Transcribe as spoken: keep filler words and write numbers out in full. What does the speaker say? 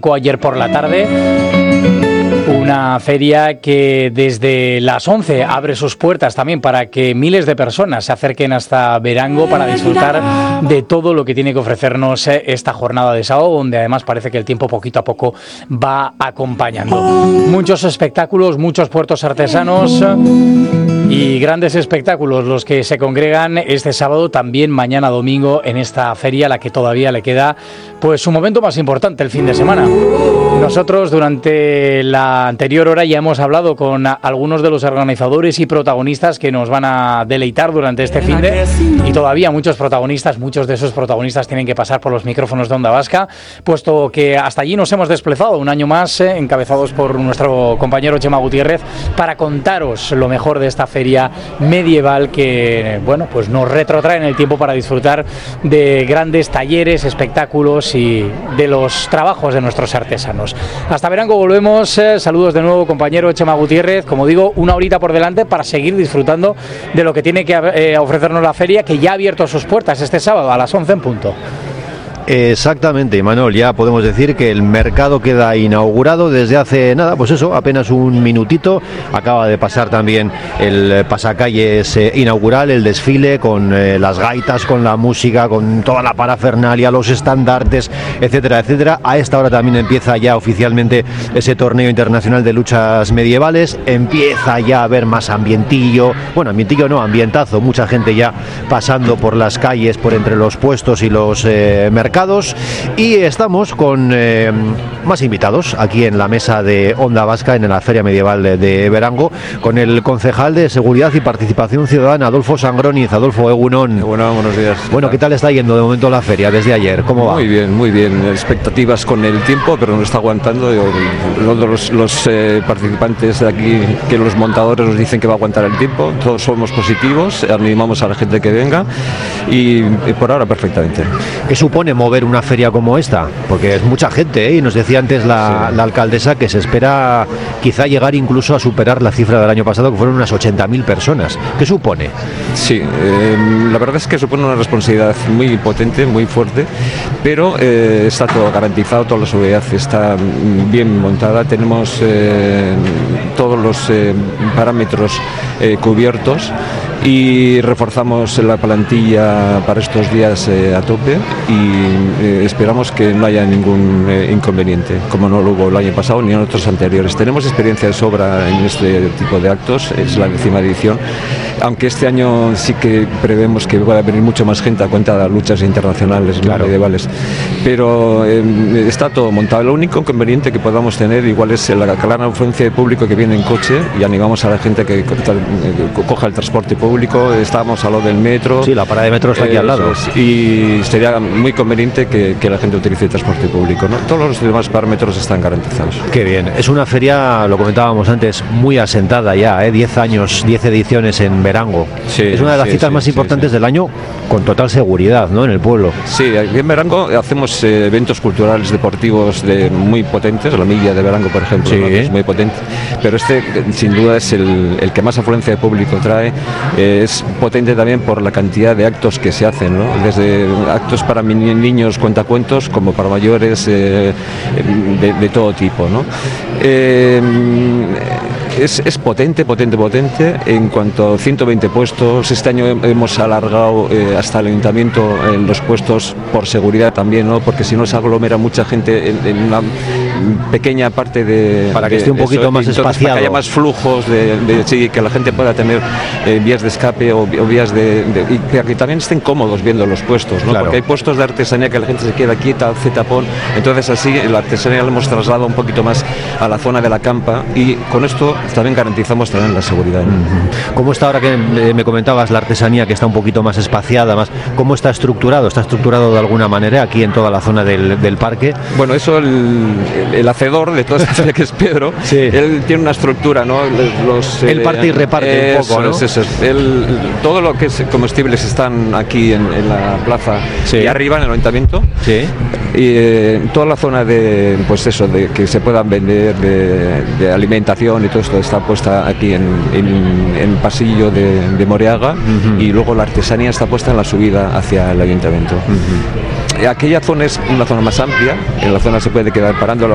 arrancó ayer por la tarde. Una feria que desde las once abre sus puertas también para que miles de personas se acerquen hasta Verango para disfrutar de todo lo que tiene que ofrecernos esta jornada de sábado, donde además parece que el tiempo poquito a poco va acompañando. Muchos espectáculos, muchos puertos artesanos y grandes espectáculos los que se congregan este sábado, también mañana domingo en esta feria, a la que todavía le queda pues su momento más importante, el fin de semana. Nosotros durante la anterior hora ya hemos hablado con algunos de los organizadores y protagonistas que nos van a deleitar durante este fin de, y todavía muchos protagonistas, muchos de esos protagonistas tienen que pasar por los micrófonos de Onda Vasca, puesto que hasta allí nos hemos desplazado un año más, eh, encabezados por nuestro compañero Chema Gutiérrez, para contaros lo mejor de esta feria medieval que, bueno, pues nos retrotrae en el tiempo para disfrutar de grandes talleres, espectáculos y de los trabajos de nuestros artesanos. Hasta Verango volvemos, eh, saludos de nuevo compañero Chema Gutiérrez, como digo, una horita por delante para seguir disfrutando de lo que tiene que eh, ofrecernos la feria, que ya ha abierto sus puertas este sábado a las once en punto. Exactamente, Manuel, ya podemos decir que el mercado queda inaugurado desde hace nada, pues eso, apenas un minutito. Acaba de pasar también el pasacalles eh, inaugural, el desfile con eh, las gaitas, con la música, con toda la parafernalia, los estandartes, etcétera, etcétera. A esta hora también empieza ya oficialmente ese torneo internacional de luchas medievales. Empieza ya a haber más ambientillo, bueno, ambientillo no, ambientazo, mucha gente ya pasando por las calles, por entre los puestos y los eh, mercados. Y estamos con eh, más invitados aquí en la mesa de Onda Vasca en la Feria Medieval de, de Verango, con el concejal de Seguridad y Participación Ciudadana, Adolfo Sangroniz. Adolfo, egunon. Bueno, buenos días. Bueno, ¿qué tal está yendo de momento la feria desde ayer? ¿Cómo va? Muy bien, muy bien. Expectativas con el tiempo, pero no está aguantando. Los, los eh, participantes de aquí, que los montadores nos dicen que va a aguantar el tiempo. Todos somos positivos, animamos a la gente que venga y, y por ahora perfectamente. ¿Qué supone mover una feria como esta? Porque es mucha gente, ¿eh? Y nos decía antes la, sí. la alcaldesa que se espera quizá llegar incluso a superar la cifra del año pasado, que fueron unas ochenta mil personas. ¿Qué supone? Sí, eh, la verdad es que supone una responsabilidad muy potente, muy fuerte, pero eh, está todo garantizado, toda la seguridad está bien montada, tenemos eh, todos los eh, parámetros eh, cubiertos y reforzamos la plantilla para estos días eh, a tope y eh, esperamos que no haya ningún eh, inconveniente, como no lo hubo el año pasado ni en otros anteriores. Tenemos experiencia de sobra en este tipo de actos, es la décima edición, aunque este año sí que prevemos que va a venir mucho más gente a cuenta de las luchas internacionales, claro, medievales, pero eh, está todo montado. Lo único inconveniente que podamos tener igual es la gran afluencia de público que viene en coche, y animamos a la gente que coja el transporte público. Estamos a lo del metro. Sí, la parada de metro está aquí eh, al lado. Es, y sería muy conveniente que, que la gente utilice el transporte público, ¿no? Todos los demás parámetros están garantizados. Qué bien. Es una feria, lo comentábamos antes, muy asentada ya, ¿eh? diez años, diez ediciones en Verango. Sí, es una de las sí, citas sí, más sí, importantes sí. del año, con total seguridad, ¿no? En el pueblo. Sí, aquí en Verango hacemos eh, eventos culturales, deportivos de, muy potentes. La milla de Verango, por ejemplo, sí. ¿no? Es muy potente. Pero este, sin duda, es el, el que más afluencia de público trae. Eh, es potente también por la cantidad de actos que se hacen, ¿no? Desde actos para niños cuentacuentos como para mayores, eh, de, de todo tipo, ¿no? Eh, es, es potente, potente, potente en cuanto a ciento veinte puestos. Este año hemos alargado eh, hasta el ayuntamiento en los puestos por seguridad también, ¿no? Porque si no se aglomera mucha gente en, en una pequeña parte de... Para que de, esté un poquito eso, más entonces, espaciado. Para que haya más flujos, de, de, sí, que la gente pueda tener eh, vías de escape o, o vías de, de... y para que también estén cómodos viendo los puestos, ¿no? Claro. Porque hay puestos de artesanía que la gente se queda quieta, hace tapón. Entonces así la artesanía la hemos trasladado un poquito más a la zona de la campa, y con esto también garantizamos también la seguridad, ¿no? ¿Cómo está ahora que me comentabas la artesanía, que está un poquito más espaciada, más, cómo está estructurado? ¿Está estructurado de alguna manera aquí en toda la zona del, del parque? Bueno, eso el, el hacedor de toda esta feria, que es Pedro, sí. Él tiene una estructura, ¿no? Los, él parte eh, y reparte eh, un poco, ¿no? Es, eso, es, él, todo lo que es comestibles están aquí en, en la plaza, sí. Y arriba en el ayuntamiento, sí. Y eh, toda la zona de, pues eso, de que se puedan vender de, de alimentación y todo esto está puesta aquí en, en, en el pasillo de, de Moreaga, uh-huh. Y luego la artesanía está puesta en la subida hacia el ayuntamiento. Uh-huh. Aquella zona es una zona más amplia, en la zona se puede quedar parando